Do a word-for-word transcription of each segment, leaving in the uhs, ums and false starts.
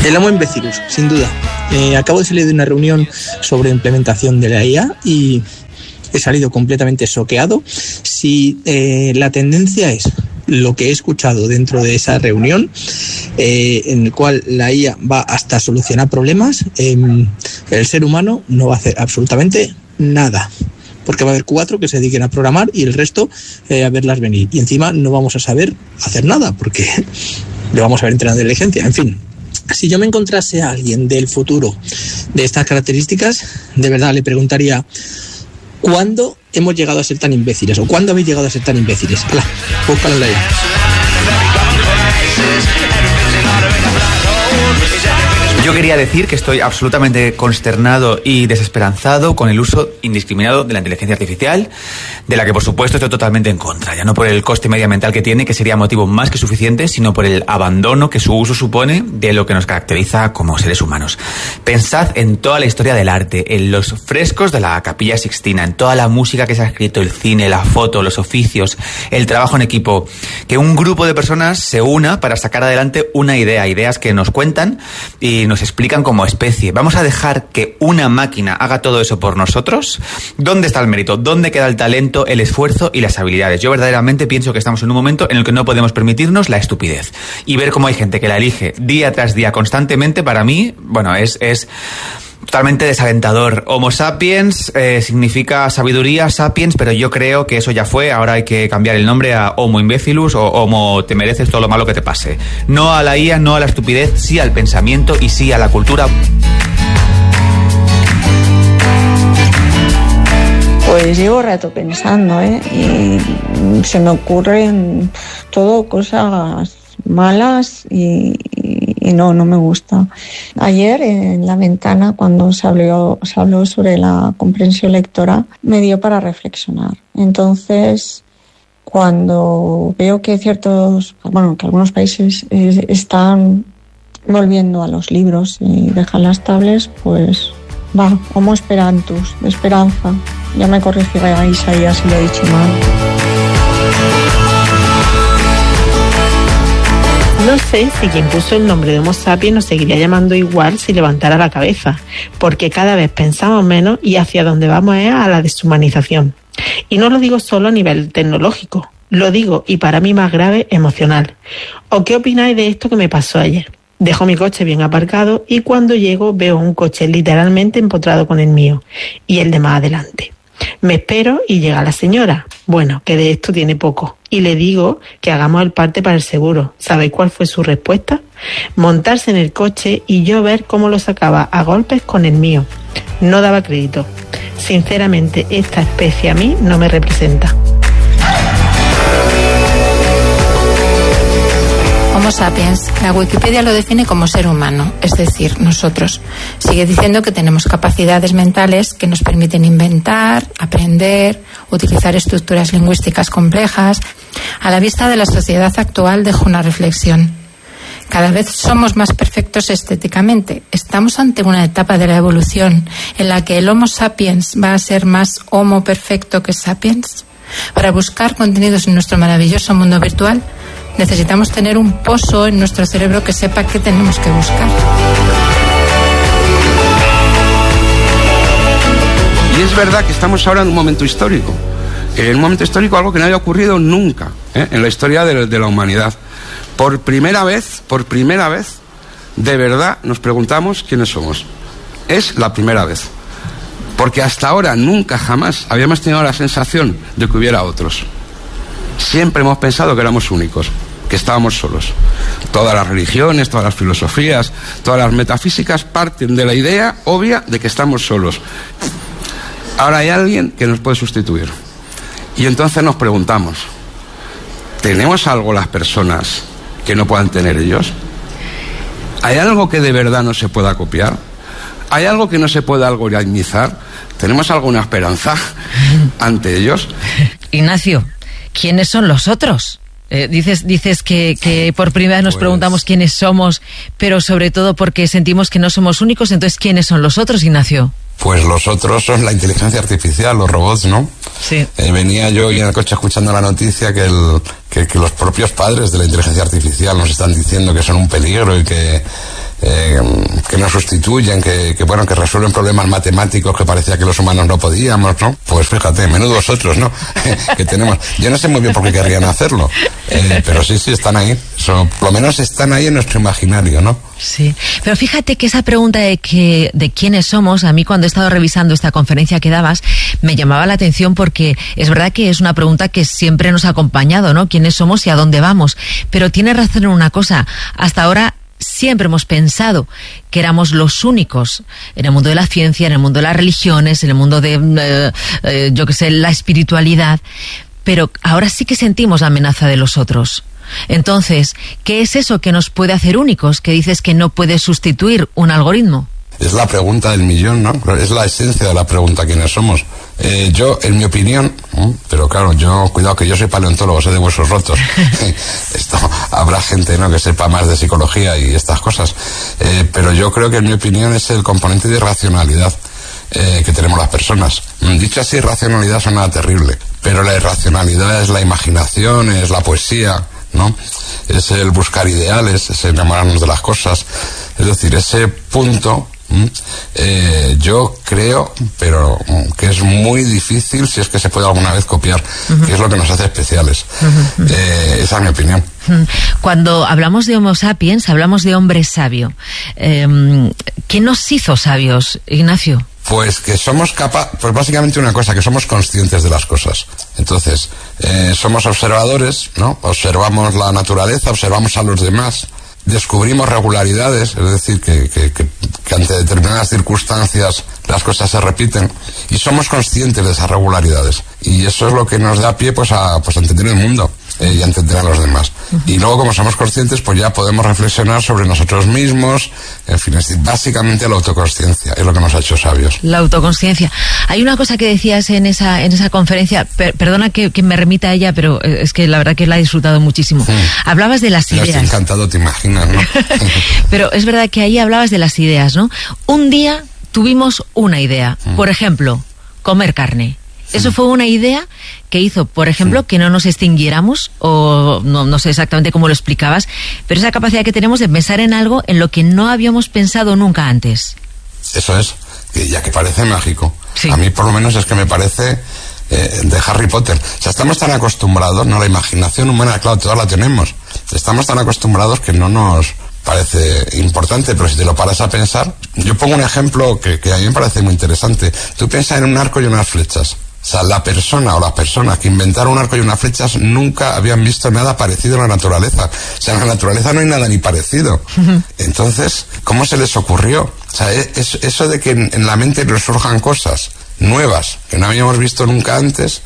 El Homo imbécilus, sin duda. Eh, acabo de salir de una reunión sobre implementación de la I A y he salido completamente choqueado. Si eh, la tendencia es lo que he escuchado dentro de esa reunión, eh, en el cual la I A va hasta solucionar problemas, eh, el ser humano no va a hacer absolutamente nada. Porque va a haber cuatro que se dediquen a programar y el resto eh, a verlas venir. Y encima no vamos a saber hacer nada porque le vamos a ver entrenando inteligencia. En fin, si yo me encontrase a alguien del futuro de estas características, de verdad le preguntaría: ¿cuándo hemos llegado a ser tan imbéciles? ¿O cuándo habéis llegado a ser tan imbéciles? ¡Hala! Búscalo en la I A. Yo quería decir que estoy absolutamente consternado y desesperanzado con el uso indiscriminado de la inteligencia artificial, de la que por supuesto estoy totalmente en contra, ya no por el coste medioambiental que tiene, que sería motivo más que suficiente, sino por el abandono que su uso supone de lo que nos caracteriza como seres humanos. Pensad en toda la historia del arte, en los frescos de la Capilla Sixtina, en toda la música que se ha escrito, el cine, la foto, los oficios, el trabajo en equipo, que un grupo de personas se una para sacar adelante una idea, ideas que nos cuentan y nos explican como especie. ¿Vamos a dejar que una máquina haga todo eso por nosotros? ¿Dónde está el mérito? ¿Dónde queda el talento, el esfuerzo y las habilidades? Yo verdaderamente pienso que estamos en un momento en el que no podemos permitirnos la estupidez. Y ver cómo hay gente que la elige día tras día constantemente, para mí, bueno, es... es totalmente desalentador. Homo sapiens eh, significa sabiduría, sapiens, pero yo creo que eso ya fue. Ahora hay que cambiar el nombre a Homo imbécilus o Homo te mereces todo lo malo que te pase. No a la I A, no a la estupidez, sí al pensamiento y sí a la cultura. Pues llevo rato pensando, ¿eh? Y se me ocurren todo cosas malas y, y no, no me gusta. Ayer en La Ventana, cuando se habló, se habló sobre la comprensión lectora, me dio para reflexionar. Entonces, cuando veo que ciertos, bueno, que algunos países eh, están volviendo a los libros y dejan las tablets, pues va, homo esperantus, de esperanza. Ya me corregirá Isaías si lo he dicho mal. No sé si quien puso el nombre de Homo sapiens nos seguiría llamando igual si levantara la cabeza, porque cada vez pensamos menos y hacia donde vamos es a la deshumanización. Y no lo digo solo a nivel tecnológico, lo digo, y para mí más grave, emocional. ¿O qué opináis de esto que me pasó ayer? Dejo mi coche bien aparcado y cuando llego veo un coche literalmente empotrado con el mío y el de más adelante. Me espero y llega la señora. Bueno, que de esto tiene poco. Y le digo que hagamos el parte para el seguro. ¿Sabéis cuál fue su respuesta? Montarse en el coche y yo ver cómo lo sacaba a golpes con el mío. No daba crédito. Sinceramente, esta especie a mí no me representa. Homo sapiens, la Wikipedia lo define como ser humano, es decir, nosotros. Sigue diciendo que tenemos capacidades mentales que nos permiten inventar, aprender, utilizar estructuras lingüísticas complejas. A la vista de la sociedad actual dejo una reflexión. Cada vez somos más perfectos estéticamente. Estamos ante una etapa de la evolución en la que el Homo sapiens va a ser más homo perfecto que sapiens. Para buscar contenidos en nuestro maravilloso mundo virtual, necesitamos tener un pozo en nuestro cerebro que sepa qué tenemos que buscar. Y es verdad que estamos ahora en un momento histórico. En un momento histórico algo que no había ocurrido nunca, ¿eh? en la historia de, de la humanidad. Por primera vez, por primera vez, de verdad nos preguntamos quiénes somos. Es la primera vez. Porque hasta ahora, nunca, jamás, habíamos tenido la sensación de que hubiera otros. Siempre hemos pensado que éramos únicos, que estábamos solos. Todas las religiones, todas las filosofías, todas las metafísicas parten de la idea obvia de que estamos solos. Ahora hay alguien que nos puede sustituir. Y entonces nos preguntamos, ¿tenemos algo las personas que no puedan tener ellos? ¿Hay algo que de verdad no se pueda copiar? ¿Hay algo que no se pueda algoritmizar? ¿Tenemos alguna esperanza ante ellos? Ignacio, ¿quiénes son los otros? Eh, dices dices que, que por primera vez nos pues... preguntamos quiénes somos, pero sobre todo porque sentimos que no somos únicos. Entonces, ¿quiénes son los otros, Ignacio? Pues los otros son la inteligencia artificial, los robots, ¿no? Sí. Eh, venía yo en el coche escuchando la noticia que, el, que, que los propios padres de la inteligencia artificial nos están diciendo que son un peligro y que, eh, que nos sustituyen, que, que bueno, que resuelven problemas matemáticos que parecía que los humanos no podíamos, ¿no? Pues fíjate, menudo vosotros, ¿no? que tenemos. Yo no sé muy bien por qué querrían hacerlo, eh, pero sí, sí, están ahí. So, por lo menos están ahí en nuestro imaginario, ¿no? Sí, pero fíjate que esa pregunta de que de quiénes somos, a mí cuando he estado revisando esta conferencia que dabas, me llamaba la atención porque es verdad que es una pregunta que siempre nos ha acompañado, ¿no? ¿Quiénes somos y a dónde vamos? Pero tiene razón en una cosa, hasta ahora siempre hemos pensado que éramos los únicos en el mundo de la ciencia, en el mundo de las religiones, en el mundo de, eh, eh, yo qué sé, la espiritualidad, pero ahora sí que sentimos la amenaza de los otros. Entonces, ¿qué es eso que nos puede hacer únicos? Que dices que no puede sustituir un algoritmo. Es la pregunta del millón, ¿no? Es la esencia de la pregunta, ¿quiénes somos? Eh, yo, en mi opinión, pero claro, yo, cuidado que yo soy paleontólogo, sé de huesos rotos. Esto, habrá gente, ¿no?, que sepa más de psicología y estas cosas. Eh, pero yo creo que, en mi opinión, es el componente de irracionalidad eh, que tenemos las personas. Dicho así, irracionalidad suena terrible, pero la irracionalidad es la imaginación, es la poesía, ¿no? Es el buscar ideales, es enamorarnos de las cosas. Es decir, ese punto, eh, yo creo, pero que es muy difícil, si es que se puede alguna vez copiar, uh-huh. que es lo que nos hace especiales. Uh-huh. Eh, esa es mi opinión. Cuando hablamos de Homo sapiens, hablamos de hombre sabio. Eh, ¿Qué nos hizo sabios, Ignacio? Pues que somos capaces, pues básicamente una cosa, que somos conscientes de las cosas. Entonces, eh, somos observadores, ¿no? Observamos la naturaleza, observamos a los demás, descubrimos regularidades, es decir, que, que, que, que ante determinadas circunstancias las cosas se repiten, y somos conscientes de esas regularidades. Y eso es lo que nos da pie, pues, a, pues, a entender el mundo eh, y a entender a los demás. Uh-huh. Y luego, como somos conscientes, pues ya podemos reflexionar sobre nosotros mismos. En fin, es decir, básicamente la autoconsciencia es lo que nos ha hecho sabios. La autoconsciencia. Hay una cosa que decías en esa en esa conferencia, per, perdona que, que me remita a ella, pero es que la verdad que la he disfrutado muchísimo. Uh-huh. Hablabas de las Yo ideas. Estoy encantado, te imaginas, ¿no? Pero es verdad que ahí hablabas de las ideas, ¿no? Un día tuvimos una idea, uh-huh. por ejemplo, comer carne. Eso fue una idea que hizo, por ejemplo, que no nos extinguiéramos, o no, no sé exactamente cómo lo explicabas, pero esa capacidad que tenemos de pensar en algo en lo que no habíamos pensado nunca antes. Eso es, que ya que parece mágico. Sí. A mí por lo menos es que me parece eh, de Harry Potter. O sea, estamos tan acostumbrados, ¿no? La imaginación humana, claro, toda la tenemos. Estamos tan acostumbrados que no nos parece importante, pero si te lo paras a pensar, yo pongo un ejemplo que, que a mí me parece muy interesante. Tú piensas en un arco y unas flechas. O sea, la persona o las personas que inventaron un arco y unas flechas nunca habían visto nada parecido en la naturaleza. O sea, en la naturaleza no hay nada ni parecido. Entonces, ¿cómo se les ocurrió? O sea, es, eso de que en, en la mente nos surjan cosas nuevas que no habíamos visto nunca antes,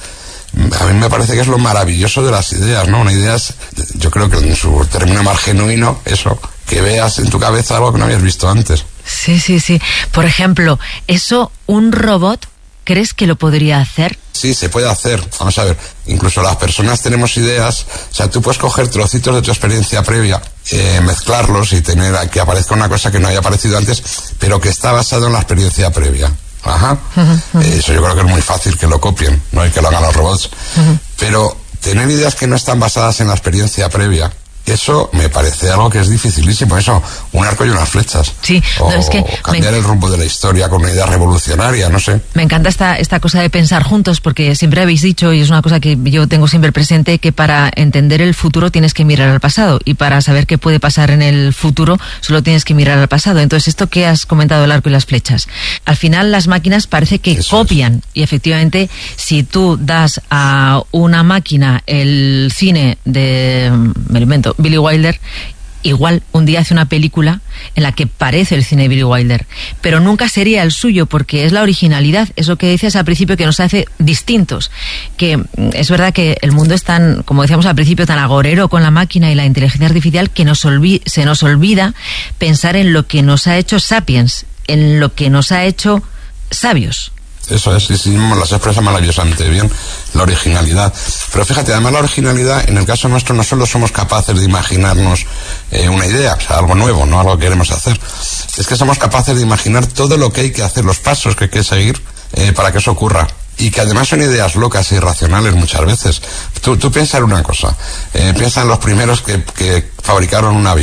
a mí me parece que es lo maravilloso de las ideas, ¿no? Una idea es, yo creo que en su término más genuino, eso, que veas en tu cabeza algo que no habías visto antes. Sí, sí, sí. Por ejemplo, eso, un robot, ¿crees que lo podría hacer? Sí, se puede hacer. Vamos a ver, incluso las personas tenemos ideas. O sea, tú puedes coger trocitos de tu experiencia previa, eh, mezclarlos y tener que aparezca una cosa que no haya aparecido antes, pero que está basado en la experiencia previa. Ajá. Uh-huh, uh-huh. Eso yo creo que es muy fácil que lo copien, no hay que lo hagan los robots. Uh-huh. Pero tener ideas que no están basadas en la experiencia previa, eso me parece algo que es dificilísimo. Eso, un arco y unas flechas. Sí, o no, es que cambiar me... el rumbo de la historia con una idea revolucionaria, no sé. Me encanta esta, esta cosa de pensar juntos, porque siempre habéis dicho, y es una cosa que yo tengo siempre presente, que para entender el futuro tienes que mirar al pasado, y para saber qué puede pasar en el futuro solo tienes que mirar al pasado. Entonces, esto que has comentado, el arco y las flechas, al final las máquinas parece que Eso copian, es. Y efectivamente, si tú das a una máquina el cine de, me lo invento, Billy Wilder, igual un día hace una película en la que parece el cine de Billy Wilder, pero nunca sería el suyo, porque es la originalidad, eso que decías al principio, que nos hace distintos. Que es verdad que el mundo es tan, como decíamos al principio, tan agorero con la máquina y la inteligencia artificial, que nos olvi- se nos olvida pensar en lo que nos ha hecho sapiens, en lo que nos ha hecho sabios. Eso es, sí, sí, las expresa maravillosamente bien, la originalidad. Pero fíjate, además la originalidad, en el caso nuestro, no solo somos capaces de imaginarnos eh, una idea, o sea, algo nuevo, no algo que queremos hacer, es que somos capaces de imaginar todo lo que hay que hacer, los pasos que hay que seguir eh, para que eso ocurra. Y que además son ideas locas e irracionales muchas veces. Tú, tú piensa en una cosa, eh, piensa en los primeros que, que fabricaron un avión.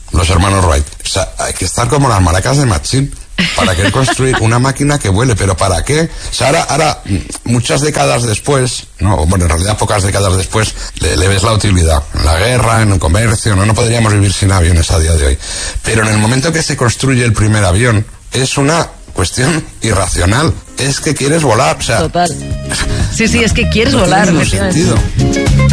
los hermanos Wright. O sea, hay que estar como las maracas de Machín para querer construir una máquina que vuele, pero ¿para qué? O sea, ahora, ahora muchas décadas después, no, bueno, en realidad pocas décadas después, le, le ves la utilidad. En la guerra, en el comercio, no, no podríamos vivir sin aviones a día de hoy. Pero en el momento que se construye el primer avión, es una cuestión irracional. Es que quieres volar, o sea... Total. Sí, sí, es que quieres no volar. tiene ningún sentido.